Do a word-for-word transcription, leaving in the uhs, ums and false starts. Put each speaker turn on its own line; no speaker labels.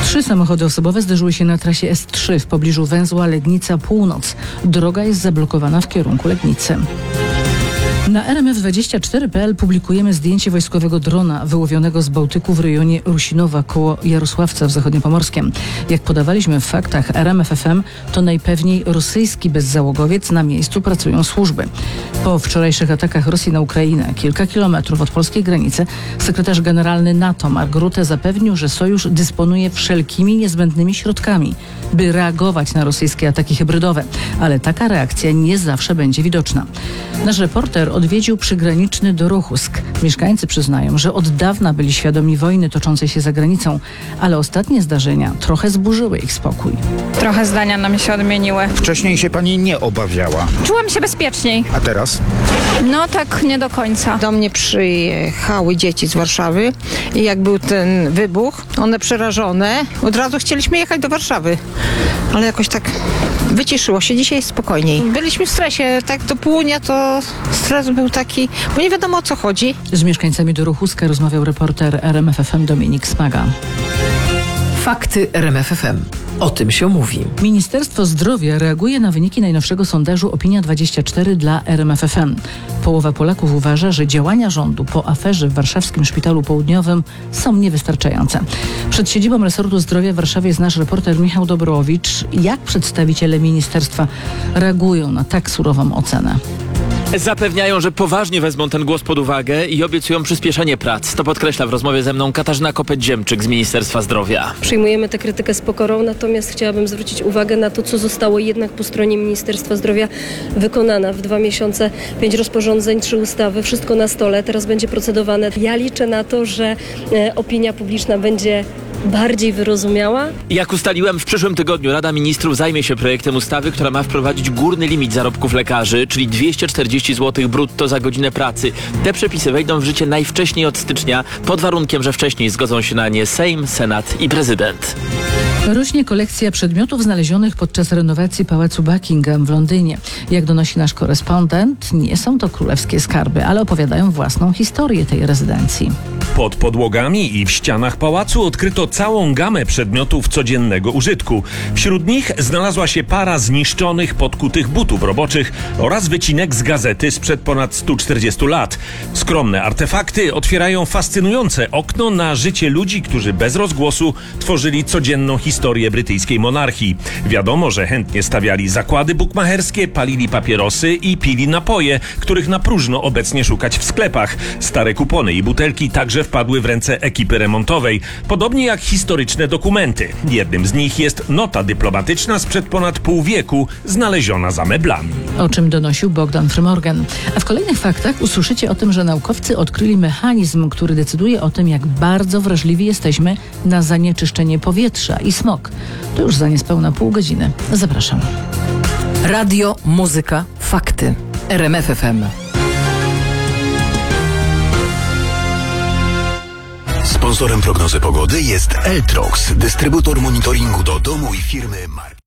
Trzy samochody osobowe zderzyły się na trasie S trzy w pobliżu węzła Legnica Północ. Droga jest zablokowana w kierunku Legnicy. Na R M F dwadzieścia cztery kropka p l publikujemy zdjęcie wojskowego drona wyłowionego z Bałtyku w rejonie Rusinowa koło Jarosławca w Zachodniopomorskiem. Jak podawaliśmy w faktach R M F F M, to najpewniej rosyjski bezzałogowiec. Na miejscu pracują służby. Po wczorajszych atakach Rosji na Ukrainę, kilka kilometrów od polskiej granicy, sekretarz generalny NATO Mark Rutte zapewnił, że sojusz dysponuje wszelkimi niezbędnymi środkami, by reagować na rosyjskie ataki hybrydowe. Ale taka reakcja nie zawsze będzie widoczna. Nasz reporter odwiedził przygraniczny Dorohusk. Mieszkańcy przyznają, że od dawna byli świadomi wojny toczącej się za granicą, ale ostatnie zdarzenia trochę zburzyły ich spokój.
Trochę zdania nam się odmieniły.
Wcześniej się pani nie obawiała.
Czułam się bezpieczniej.
A teraz?
No tak nie do końca.
Do mnie przyjechały dzieci z Warszawy i jak był ten wybuch, one przerażone, od razu chcieliśmy jechać do Warszawy, ale jakoś tak wyciszyło się. Dzisiaj jest spokojniej. Byliśmy w stresie, tak do południa to stres był taki, bo nie wiadomo o co chodzi.
Z mieszkańcami Dorohuska rozmawiał reporter R M F F M Dominik Smaga.
Fakty R M F F M. O tym się mówi.
Ministerstwo Zdrowia reaguje na wyniki najnowszego sondażu Opinia dwadzieścia cztery dla R M F F M. Połowa Polaków uważa, że działania rządu po aferze w warszawskim Szpitalu Południowym są niewystarczające. Przed siedzibą resortu zdrowia w Warszawie jest nasz reporter Michał Dobrowicz. Jak przedstawiciele ministerstwa reagują na tak surową ocenę?
Zapewniają, że poważnie wezmą ten głos pod uwagę i obiecują przyspieszenie prac. To podkreśla w rozmowie ze mną Katarzyna Kopeć-Dziemczyk z Ministerstwa Zdrowia.
Przyjmujemy tę krytykę z pokorą, natomiast chciałabym zwrócić uwagę na to, co zostało jednak po stronie Ministerstwa Zdrowia wykonane. W dwa miesiące pięć rozporządzeń, trzy ustawy, wszystko na stole, teraz będzie procedowane. Ja liczę na to, że e, opinia publiczna będzie bardziej wyrozumiała.
Jak ustaliłem, w przyszłym tygodniu Rada Ministrów zajmie się projektem ustawy, która ma wprowadzić górny limit zarobków lekarzy, czyli dwieście czterdzieści złotych brutto za godzinę pracy. Te przepisy wejdą w życie najwcześniej od stycznia, pod warunkiem, że wcześniej zgodzą się na nie Sejm, Senat i prezydent.
Rośnie kolekcja przedmiotów znalezionych podczas renowacji Pałacu Buckingham w Londynie. Jak donosi nasz korespondent, nie są to królewskie skarby, ale opowiadają własną historię tej rezydencji.
Pod podłogami i w ścianach pałacu odkryto całą gamę przedmiotów codziennego użytku. Wśród nich znalazła się para zniszczonych, podkutych butów roboczych oraz wycinek z gazety sprzed ponad stu czterdziestu lat. Skromne artefakty otwierają fascynujące okno na życie ludzi, którzy bez rozgłosu tworzyli codzienną historię brytyjskiej monarchii. Wiadomo, że chętnie stawiali zakłady bukmacherskie, palili papierosy i pili napoje, których na próżno obecnie szukać w sklepach. Stare kupony i butelki także wpadły w ręce ekipy remontowej, podobnie jak historyczne dokumenty. Jednym z nich jest nota dyplomatyczna sprzed ponad pół wieku, znaleziona za meblami.
O czym donosił Bogdan Frymorgan. A w kolejnych faktach usłyszycie o tym, że naukowcy odkryli mechanizm, który decyduje o tym, jak bardzo wrażliwi jesteśmy na zanieczyszczenie powietrza i smog. To już za niespełna pół godziny. Zapraszam.
Radio, muzyka, fakty. R M F F M.
Sponsorem prognozy pogody jest Eltrox, dystrybutor monitoringu do domu i firmy marki.